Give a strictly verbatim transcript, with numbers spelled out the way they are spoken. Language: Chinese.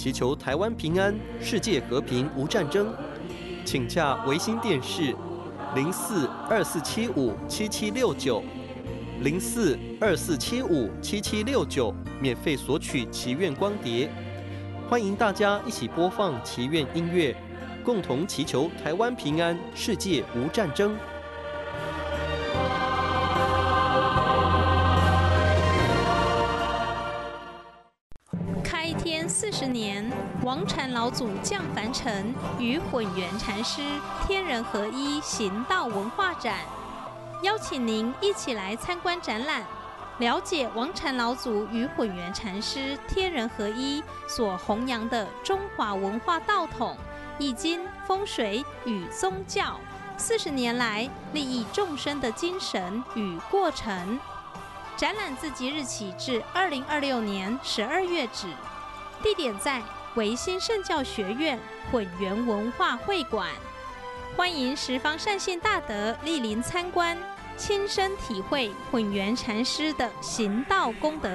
祈求台湾平安、世界和平无战争，请洽维新电视零四二四七五七七六九零四二四七五七七六九，免费索取祈愿光碟。欢迎大家一起播放祈愿音乐，共同祈求台湾平安、世界无战争。 开天四十年，王禅老祖降凡尘，与混元禅师天人合一行道文化展，邀请您一起来参观展览，了解王禅老祖与混元禅师天人合一所弘扬的中华文化道统、易经、风水与宗教四十年来利益众生的精神与过程。展览自即日起至二零二六年十二月止，地点在维新圣教学院混元文化会馆。欢迎十方善信大德莅临参观，亲身体会混元禅师的行道功德。